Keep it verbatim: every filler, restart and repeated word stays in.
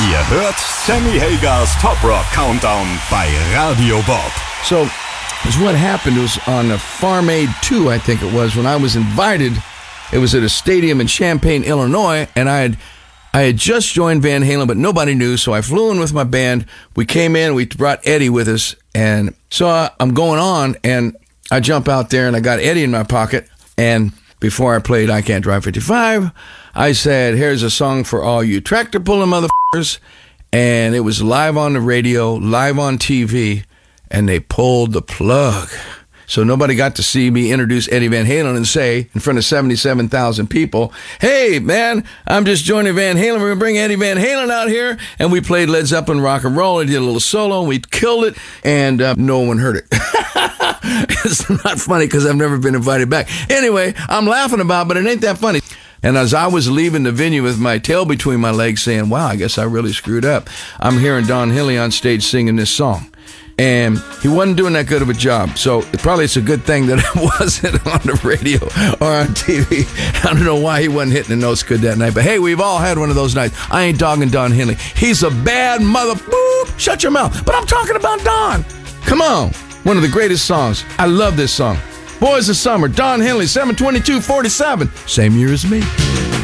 Ihr hört Sammy Hagers Top Rock Countdown bei Radio Bob. So, is what happened was on a Farm Aid two, I think it was, when I was invited. It was at a stadium in Champaign, Illinois, and I had I had just joined Van Halen, but nobody knew, so I flew in with my band. We came in, we brought Eddie with us, and so I, I'm going on, and I jump out there, and I got Eddie in my pocket, and before I played I Can't Drive fifty-five, I said, here's a song for all you tractor-pulling motherfuckers, and it was live on the radio, live on T V, and they pulled the plug. So nobody got to see me introduce Eddie Van Halen and say, in front of seventy-seven thousand people, hey, man, I'm just joining Van Halen. We're going to bring Eddie Van Halen out here. And we played Led Zeppelin rock and roll. I did a little solo. And we killed it. And uh, no one heard it. It's not funny because I've never been invited back. Anyway, I'm laughing about it, but it ain't that funny. And as I was leaving the venue with my tail between my legs saying, wow, I guess I really screwed up, I'm hearing Don Henley on stage singing this song. And he wasn't doing that good of a job. So it probably it's a good thing that I wasn't on the radio or on T V. I don't know why he wasn't hitting the notes good that night. But hey, we've all had one of those nights. I ain't dogging Don Henley. He's a bad mother... Boop, shut your mouth. But I'm talking about Don. Come on. One of the greatest songs. I love this song. Boys of Summer, Don Henley, seven twenty-two forty-seven. Same year as me.